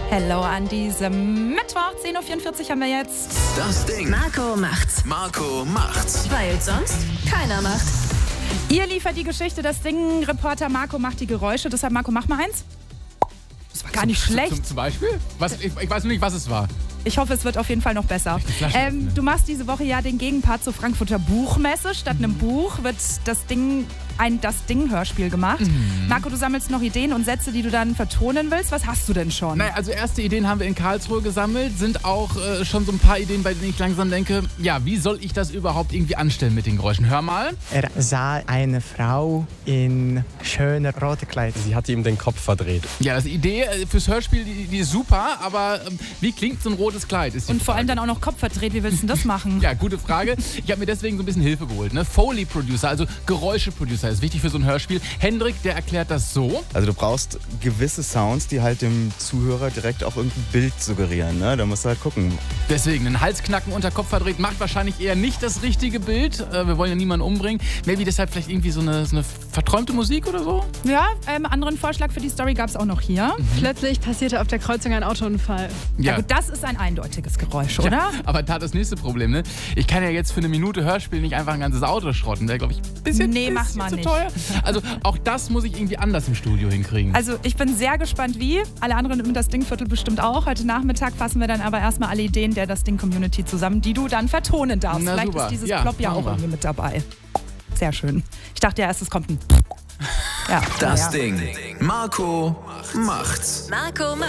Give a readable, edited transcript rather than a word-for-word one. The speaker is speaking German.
Hello an diesem Mittwoch, 10.44 Uhr haben wir jetzt. Das Ding. Marco macht's. Marco macht's. Weil sonst keiner macht. Ihr liefert die Geschichte, das Ding. Reporter Marco macht die Geräusche. Deshalb, Marco, mach mal eins. Das war gar nicht schlecht. Zum Beispiel? Ich weiß nur nicht, was es war. Ich hoffe, es wird auf jeden Fall noch besser. Öffnen. Du machst diese Woche ja den Gegenpart zur Frankfurter Buchmesse. Statt einem Buch wird das Ding-Hörspiel gemacht. Marco, du sammelst noch Ideen und Sätze, die du dann vertonen willst. Was hast du denn schon? Naja, also erste Ideen haben wir in Karlsruhe gesammelt. Sind auch schon so ein paar Ideen, bei denen ich langsam denke, ja, wie soll ich das überhaupt irgendwie anstellen mit den Geräuschen? Hör mal. Er sah eine Frau in schöner roter Kleid. Sie hat ihm den Kopf verdreht. Ja, das Idee fürs Hörspiel, die ist super, aber wie klingt so ein rotes Kleid? Ist die Und vor allem Frage. dann auch noch Kopf verdreht. Wie willst du denn das machen? Ja, gute Frage. Ich habe mir deswegen so ein bisschen Hilfe geholt. Ne? Foley-Producer, also Geräusche-Producer ist wichtig für so ein Hörspiel. Hendrik, der erklärt das so. Also du brauchst gewisse Sounds, die halt dem Zuhörer direkt auch irgendein Bild suggerieren. Ne? Da musst du halt gucken. Deswegen, ein Halsknacken unter Kopf verdreht macht wahrscheinlich eher nicht das richtige Bild. Wir wollen ja niemanden umbringen. Maybe deshalb vielleicht irgendwie so eine verträumte Musik oder so? Ja, anderen Vorschlag für die Story gab es auch noch hier. Plötzlich passierte auf der Kreuzung ein Autounfall. Ja gut, das ist ein eindeutiges Geräusch, oder? Ja, aber da das nächste Problem, ne? Ich kann ja jetzt für eine Minute Hörspiel nicht einfach ein ganzes Auto schrotten. Wäre, glaube ich, ein bisschen, mach mal zu nicht. teuer. Also auch das muss ich irgendwie anders im Studio hinkriegen. Also ich bin sehr gespannt, wie. Alle anderen im Das Ding-Viertel bestimmt auch. Heute Nachmittag fassen wir dann aber erstmal alle Ideen der Das Ding-Community zusammen, die du dann vertonen darfst. Na, Vielleicht super. ist dieses Ja, Plop ja machen auch wir. irgendwie mit dabei. Sehr schön. Ich dachte ja erst, es kommt ein... Ja, Das ja. Ding. Marco macht's. Marco macht's.